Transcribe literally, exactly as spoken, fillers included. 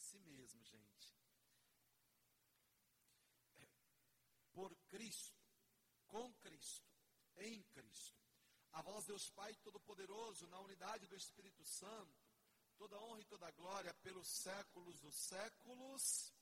si mesmo, gente. Por Cristo, com Cristo, em Cristo. A vós, Deus Pai Todo-Poderoso, na unidade do Espírito Santo, toda honra e toda glória pelos séculos dos séculos.